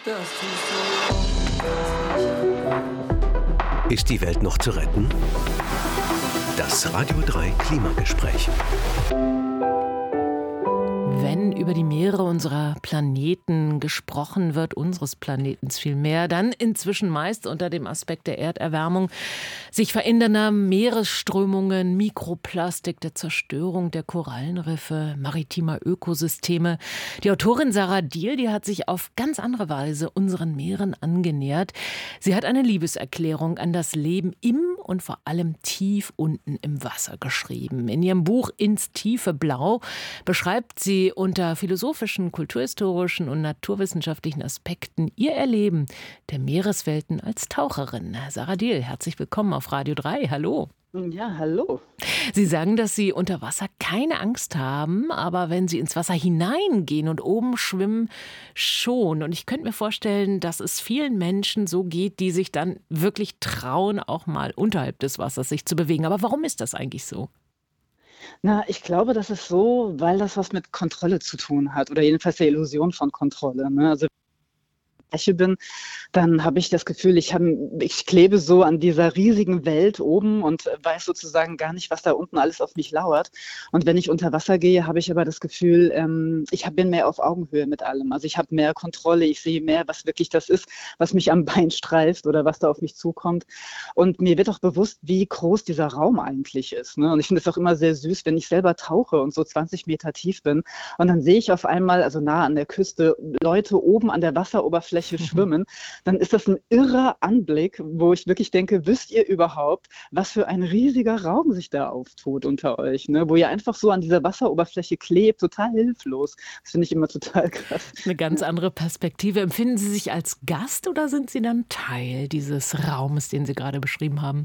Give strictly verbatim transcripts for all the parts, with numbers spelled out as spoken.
Das tust Ist die Welt noch zu retten? Das Radio drei Klimagespräch. Wenn über die Meere unserer Planeten gesprochen wird, unseres Planetens vielmehr, dann inzwischen meist unter dem Aspekt der Erderwärmung, sich verändernder Meeresströmungen, Mikroplastik, der Zerstörung der Korallenriffe, maritimer Ökosysteme. Die Autorin Sarah Diehl, die hat sich auf ganz andere Weise unseren Meeren angenähert. Sie hat eine Liebeserklärung an das Leben im und vor allem tief unten im Wasser geschrieben. In ihrem Buch »Ins tiefe Blau« beschreibt sie unter philosophischen, kulturhistorischen und naturwissenschaftlichen Aspekten ihr Erleben der Meereswelten als Taucherin. Sarah Diehl, herzlich willkommen auf Radio drei. Hallo. Ja, hallo. Sie sagen, dass Sie unter Wasser keine Angst haben, aber wenn Sie ins Wasser hineingehen und oben schwimmen, schon. Und ich könnte mir vorstellen, dass es vielen Menschen so geht, die sich dann wirklich trauen, auch mal unterhalb des Wassers sich zu bewegen. Aber warum ist das eigentlich so? Na, ich glaube, das ist so, weil das was mit Kontrolle zu tun hat oder jedenfalls der Illusion von Kontrolle, ne? Also Fläche bin, dann habe ich das Gefühl, ich, hab, ich klebe so an dieser riesigen Welt oben und weiß sozusagen gar nicht, was da unten alles auf mich lauert. Und wenn ich unter Wasser gehe, habe ich aber das Gefühl, ähm, ich hab, bin mehr auf Augenhöhe mit allem. Also ich habe mehr Kontrolle, ich sehe mehr, was wirklich das ist, was mich am Bein streift oder was da auf mich zukommt. Und mir wird auch bewusst, wie groß dieser Raum eigentlich ist, ne? Und ich finde es auch immer sehr süß, wenn ich selber tauche und so zwanzig Meter tief bin. Und dann sehe ich auf einmal, also nah an der Küste, Leute oben an der Wasseroberfläche schwimmen, dann ist das ein irrer Anblick, wo ich wirklich denke, wisst ihr überhaupt, was für ein riesiger Raum sich da auftut unter euch, ne? Wo ihr einfach so an dieser Wasseroberfläche klebt, total hilflos. Das finde ich immer total krass. Eine ganz andere Perspektive. Empfinden Sie sich als Gast oder sind Sie dann Teil dieses Raumes, den Sie gerade beschrieben haben?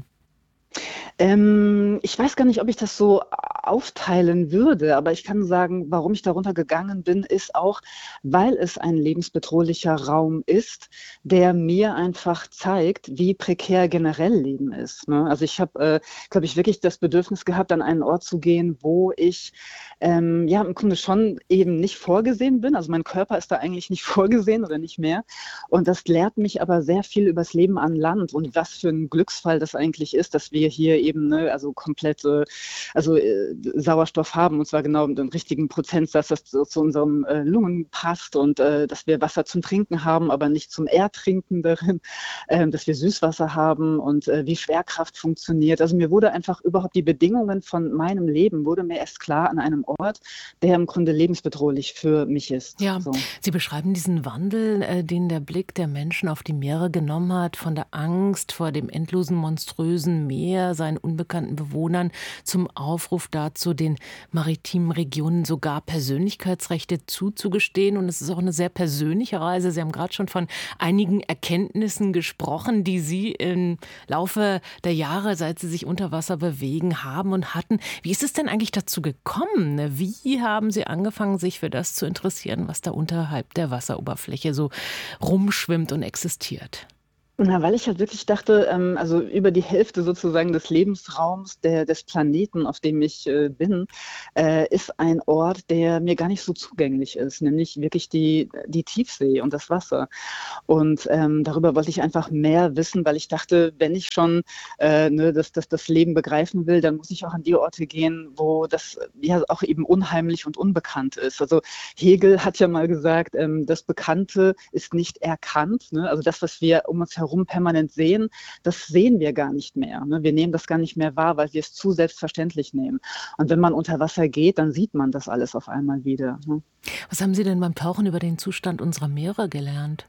Ähm, ich weiß gar nicht, ob ich das so aufteilen würde, aber ich kann sagen, warum ich darunter gegangen bin, ist auch, weil es ein lebensbedrohlicher Raum ist, der mir einfach zeigt, wie prekär generell Leben ist, ne? Also ich habe, äh, glaube ich, wirklich das Bedürfnis gehabt, an einen Ort zu gehen, wo ich ähm, ja im Grunde schon eben nicht vorgesehen bin. Also mein Körper ist da eigentlich nicht vorgesehen oder nicht mehr. Und das lehrt mich aber sehr viel über das Leben an Land und was für ein Glücksfall das eigentlich ist, dass wir hier eben ne, also komplette also äh, Sauerstoff haben, und zwar genau den richtigen Prozentsatz, das so zu unseren äh, Lungen passt und äh, dass wir Wasser zum Trinken haben, aber nicht zum Ertrinken darin, äh, dass wir Süßwasser haben und äh, wie Schwerkraft funktioniert. Also mir wurde einfach überhaupt die Bedingungen von meinem Leben, wurde mir erst klar an einem Ort, der im Grunde lebensbedrohlich für mich ist. Ja, so. Sie beschreiben diesen Wandel, äh, den der Blick der Menschen auf die Meere genommen hat, von der Angst vor dem endlosen, monströsen Meer, seinen unbekannten Bewohnern, zum Aufruf dazu, den maritimen Regionen sogar Persönlichkeitsrechte zuzugestehen. Und es ist auch eine sehr persönliche Reise. Sie haben gerade schon von einigen Erkenntnissen gesprochen, die Sie im Laufe der Jahre, seit Sie sich unter Wasser bewegen, haben und hatten. Wie ist es denn eigentlich dazu gekommen? Wie haben Sie angefangen, sich für das zu interessieren, was da unterhalb der Wasseroberfläche so rumschwimmt und existiert? Na, weil ich halt wirklich dachte, ähm, also über die Hälfte sozusagen des Lebensraums der, des Planeten, auf dem ich äh, bin, äh, ist ein Ort, der mir gar nicht so zugänglich ist, nämlich wirklich die, die Tiefsee und das Wasser. Und ähm, darüber wollte ich einfach mehr wissen, weil ich dachte, wenn ich schon äh, ne, das, das, das Leben begreifen will, dann muss ich auch an die Orte gehen, wo das ja auch eben unheimlich und unbekannt ist. Also Hegel hat ja mal gesagt, ähm, das Bekannte ist nicht erkannt, ne? Also das, was wir um uns herum permanent sehen, das sehen wir gar nicht mehr, ne? Wir nehmen das gar nicht mehr wahr, weil wir es zu selbstverständlich nehmen. Und wenn man unter Wasser geht, dann sieht man das alles auf einmal wieder, ne? Was haben Sie denn beim Tauchen über den Zustand unserer Meere gelernt?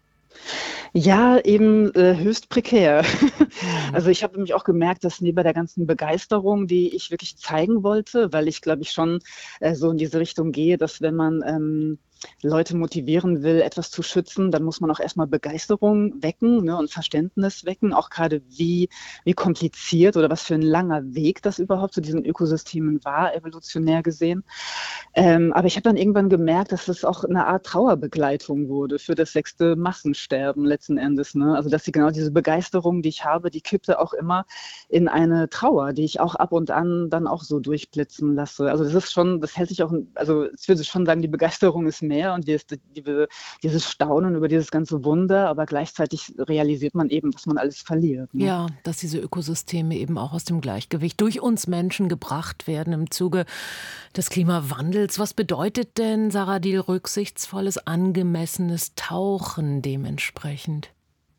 Ja, eben äh, höchst prekär. Mhm. Also ich habe nämlich auch gemerkt, dass neben der ganzen Begeisterung, die ich wirklich zeigen wollte, weil ich glaube ich schon äh, so in diese Richtung gehe, dass wenn man ähm, Leute motivieren will, etwas zu schützen, dann muss man auch erstmal Begeisterung wecken, ne, und Verständnis wecken, auch gerade wie, wie kompliziert oder was für ein langer Weg das überhaupt zu diesen Ökosystemen war, evolutionär gesehen. Ähm, aber ich habe dann irgendwann gemerkt, dass das auch eine Art Trauerbegleitung wurde für das sechste Massensterben letzten Endes, ne? Also dass sie genau diese Begeisterung, die ich habe, die kippte auch immer in eine Trauer, die ich auch ab und an dann auch so durchblitzen lasse. Also das ist schon, das hält sich auch, also ich würde schon sagen, die Begeisterung ist Meer und dieses, dieses Staunen über dieses ganze Wunder, aber gleichzeitig realisiert man eben, dass man alles verliert. Ne? Ja, dass diese Ökosysteme eben auch aus dem Gleichgewicht durch uns Menschen gebracht werden im Zuge des Klimawandels. Was bedeutet denn, Saradil, rücksichtsvolles, angemessenes Tauchen dementsprechend?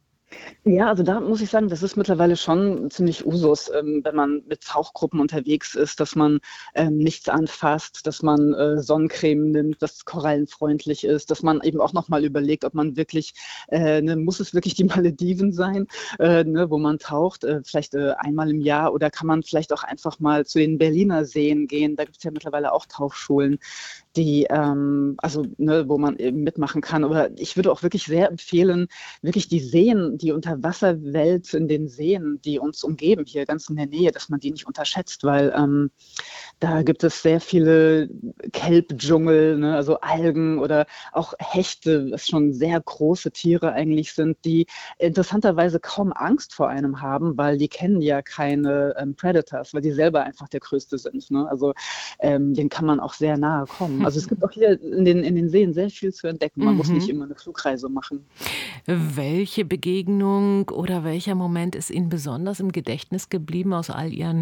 Ja, also da muss ich sagen, das ist mittlerweile schon ziemlich Usus, ähm, wenn man mit Tauchgruppen unterwegs ist, dass man ähm, nichts anfasst, dass man äh, Sonnencreme nimmt, dass korallenfreundlich ist, dass man eben auch nochmal überlegt, ob man wirklich, äh, ne, muss es wirklich die Malediven sein, äh, ne, wo man taucht, äh, vielleicht äh, einmal im Jahr, oder kann man vielleicht auch einfach mal zu den Berliner Seen gehen, da gibt es ja mittlerweile auch Tauchschulen, die, ähm, also ne, wo man eben mitmachen kann. Aber ich würde auch wirklich sehr empfehlen, wirklich die Seen, die Unterwasserwelt in den Seen, die uns umgeben, hier ganz in der Nähe, dass man die nicht unterschätzt, weil ähm, da gibt es sehr viele Kelpdschungel, ne, also Algen oder auch Hechte, was schon sehr große Tiere eigentlich sind, die interessanterweise kaum Angst vor einem haben, weil die kennen ja keine ähm, Predators, weil die selber einfach der Größte sind. Ne? Also ähm, denen kann man auch sehr nahe kommen. Also es gibt auch hier in den, in den Seen sehr viel zu entdecken. Man mhm. muss nicht immer eine Flugreise machen. Welche Begegnung oder welcher Moment ist Ihnen besonders im Gedächtnis geblieben aus all Ihren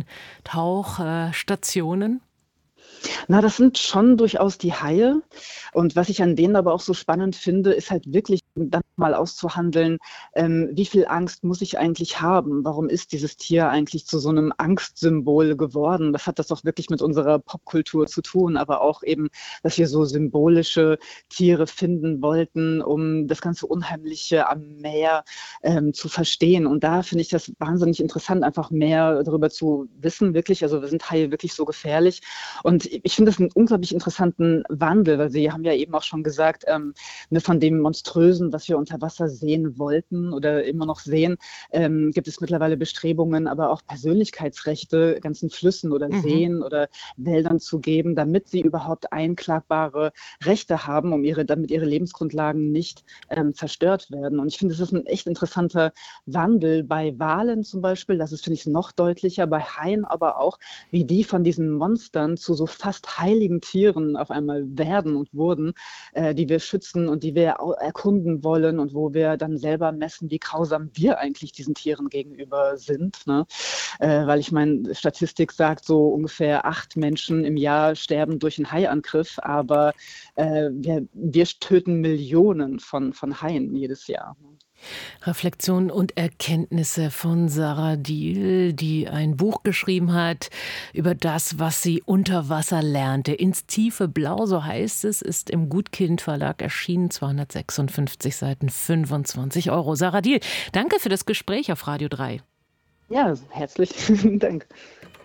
Tauchstationen? Na, das sind schon durchaus die Haie. Und was ich an denen aber auch so spannend finde, ist halt wirklich dann mal auszuhandeln, ähm, wie viel Angst muss ich eigentlich haben? Warum ist dieses Tier eigentlich zu so einem Angstsymbol geworden? Was hat das auch wirklich mit unserer Popkultur zu tun? Aber auch eben, dass wir so symbolische Tiere finden wollten, um das ganze Unheimliche am Meer ähm, zu verstehen. Und da finde ich das wahnsinnig interessant, einfach mehr darüber zu wissen, wirklich. Also sind Haie wirklich so gefährlich? Und ich finde das einen unglaublich interessanten Wandel, weil Sie haben ja eben auch schon gesagt, ähm, ne, von dem Monströsen, was wir unter Wasser sehen wollten oder immer noch sehen, ähm, gibt es mittlerweile Bestrebungen, aber auch Persönlichkeitsrechte ganzen Flüssen oder Mhm. Seen oder Wäldern zu geben, damit sie überhaupt einklagbare Rechte haben, um ihre, damit ihre Lebensgrundlagen nicht ähm, zerstört werden. Und ich finde, das ist ein echt interessanter Wandel bei Walen zum Beispiel. Das ist, finde ich, noch deutlicher, bei Haien aber auch, wie die von diesen Monstern zu so fast heiligen Tieren auf einmal werden und wurden, äh, die wir schützen und die wir au- erkunden wollen und wo wir dann selber messen, wie grausam wir eigentlich diesen Tieren gegenüber sind. Ne? Äh, weil ich meine, Statistik sagt, so ungefähr acht Menschen im Jahr sterben durch einen Haiangriff, aber äh, wir, wir töten Millionen von, von Haien jedes Jahr. Reflexionen und Erkenntnisse von Saradil, die ein Buch geschrieben hat über das, was sie unter Wasser lernte. Ins tiefe Blau, so heißt es, ist im Gutkind Verlag erschienen, zweihundertsechsundfünfzig Seiten, fünfundzwanzig Euro. Saradil, danke für das Gespräch auf Radio drei. Ja, herzlichen Dank.